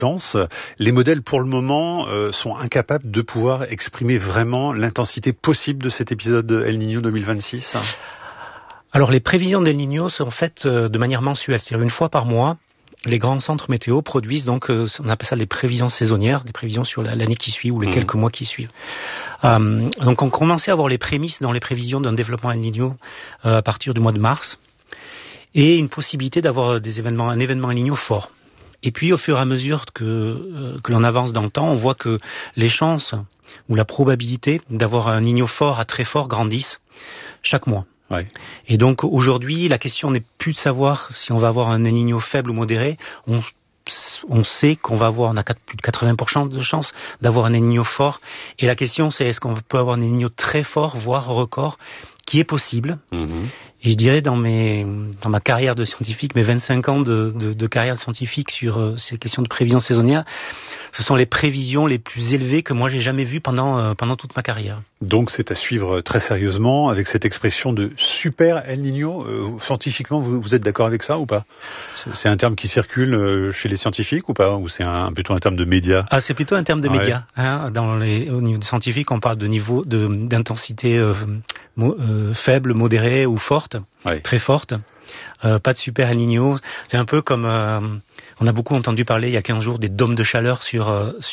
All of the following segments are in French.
dense. Les modèles, pour le moment, sont incapables de pouvoir exprimer vraiment l'intensité possible de cet épisode El Niño 2026. Alors, les prévisions d'El Niño sont faites de manière mensuelle, c'est-à-dire une fois par mois. Les grands centres météo produisent donc, on appelle ça des prévisions saisonnières, des prévisions sur l'année qui suit ou les quelques mois qui suivent. Donc on commençait à avoir les prémices dans les prévisions d'un développement El Niño à partir du mois de mars, et une possibilité d'avoir un événement El Niño fort. Et puis au fur et à mesure que l'on avance dans le temps, on voit que les chances ou la probabilité d'avoir un Niño fort à très fort grandissent chaque mois. Ouais. Et donc aujourd'hui, la question n'est plus de savoir si on va avoir un El Niño faible ou modéré. On sait qu'on va avoir, on a plus de 80% de chances d'avoir un El Niño fort. Et la question, c'est est-ce qu'on peut avoir un El Niño très fort, voire record, qui est possible. Et je dirais dans ma carrière de scientifique, mes 25 ans de carrière scientifique sur ces questions de prévision saisonnière, ce sont les prévisions les plus élevées que moi j'ai jamais vues pendant toute ma carrière. Donc c'est à suivre très sérieusement avec cette expression de super El Niño. Scientifiquement, vous êtes d'accord avec ça ou pas? C'est un terme qui circule chez les scientifiques ou pas? Ou c'est plutôt un terme de médias? Ah, c'est plutôt un terme de médias. Hein. Au niveau des scientifiques, on parle de niveau d'intensité faible, modérée ou forte, très forte. Pas de super El Niño. C'est un peu comme on a beaucoup entendu parler il y a 15 jours des dômes de chaleur sur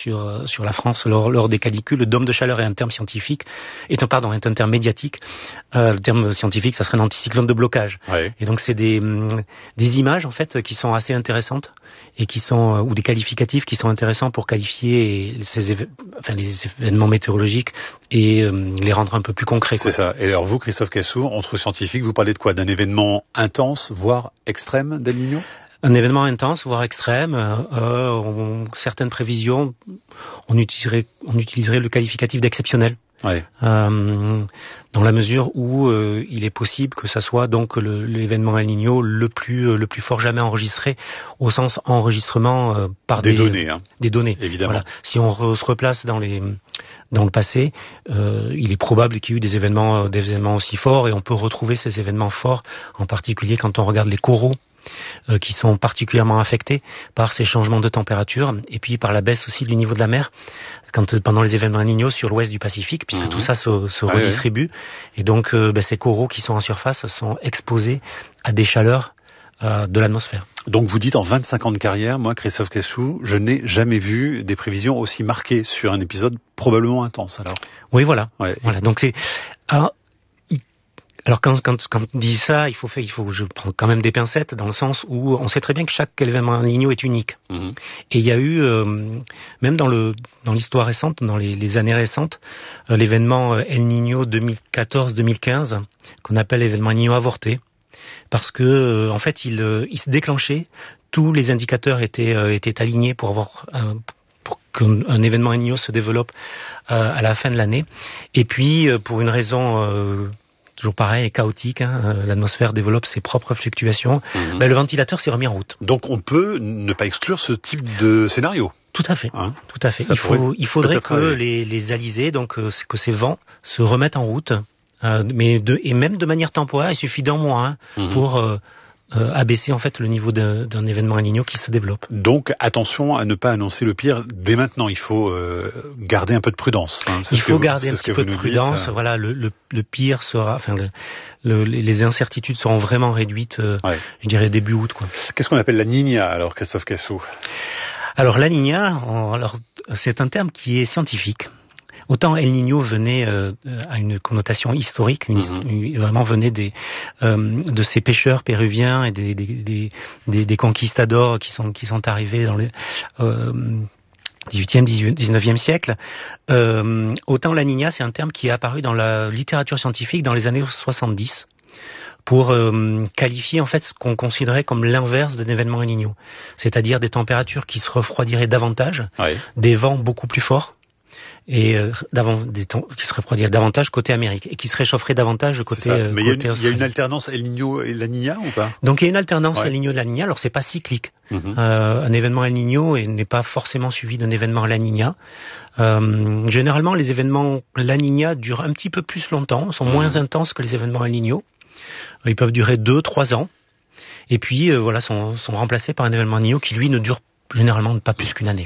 la France lors des canicules. Le dôme de chaleur est un terme scientifique, est un terme médiatique. Le terme scientifique, ça serait un anticyclone de blocage. Ouais. Et donc c'est des images en fait qui sont assez intéressantes et qui sont ou des qualificatifs qui sont intéressants pour qualifier les événements météorologiques et les rendre un peu plus concrets. C'est ça. Et alors vous, Christophe Cassou, entre scientifiques, vous parlez de quoi? D'un événement intense, voire extrême d'El Niño? Un événement intense, voire extrême. Certaines prévisions, on utiliserait le qualificatif d'exceptionnel. Ouais. Dans la mesure où il est possible que ça soit donc l'événement El Niño le plus fort jamais enregistré, au sens enregistrement par des données. Des données. Évidemment. Voilà. Si on se replace dans le passé, il est probable qu'il y ait eu des événements aussi forts, et on peut retrouver ces événements forts, en particulier quand on regarde les coraux, qui sont particulièrement affectés par ces changements de température, et puis par la baisse aussi du niveau de la mer pendant les événements El Niño sur l'ouest du Pacifique, puisque tout ça se redistribue. Et donc ces coraux qui sont en surface sont exposés à des chaleurs de l'atmosphère. Donc vous dites, en 25 ans de carrière, moi, Christophe Cassou, je n'ai jamais vu des prévisions aussi marquées sur un épisode probablement intense, alors. Oui, voilà. Ouais. Voilà. Donc c'est... Alors quand on dit ça, je prends quand même des pincettes, dans le sens où on sait très bien que chaque événement El Niño est unique. Et il y a eu, même dans l'histoire récente, dans les années récentes, l'événement El Niño 2014-2015, qu'on appelle l'événement El Niño avorté, parce que en fait il se déclenchait, tous les indicateurs étaient alignés pour qu'un événement El Niño se développe à la fin de l'année. Et puis pour une raison toujours pareil, chaotique, l'atmosphère développe ses propres fluctuations, le ventilateur s'est remis en route. Donc on peut ne pas exclure ce type de scénario. Tout à fait, tout à fait. Il faudrait que les alizés, donc que ces vents se remettent en route, et même de manière temporaire. Il suffit d'un mois pour abaisser en fait le niveau d'un événement El Niño qui se développe. Donc attention à ne pas annoncer le pire dès maintenant. Il faut garder un peu de prudence. Il faut garder un petit peu de prudence. Voilà, le pire sera, les incertitudes seront vraiment réduites. Je dirais début août, quoi. Qu'est-ce qu'on appelle la Niña alors, Christophe Cassou? Alors la Niña, c'est un terme qui est scientifique. Autant El Niño venait à une connotation historique, vraiment venait de ces pêcheurs péruviens et des conquistadors qui sont arrivés dans le 18e, 19e siècle. Autant la Niña, c'est un terme qui est apparu dans la littérature scientifique dans les années 70 pour qualifier en fait ce qu'on considérait comme l'inverse d'un événement El Niño, c'est-à-dire des températures qui se refroidiraient davantage, des vents beaucoup plus forts, et qui se refroidirait davantage côté Amérique et qui se réchaufferait davantage côté Australie. Mais il y a une alternance El Niño et la Niña ou pas? Donc il y a une alternance El Niño et la Niña. Alors c'est pas cyclique. Un événement El Niño n'est pas forcément suivi d'un événement La Niña. Généralement les événements La Niña durent un petit peu plus longtemps, sont moins intenses que les événements El Niño. Ils peuvent durer 2-3 ans. Et puis sont remplacés par un événement El Niño qui lui ne dure généralement pas plus qu'une année.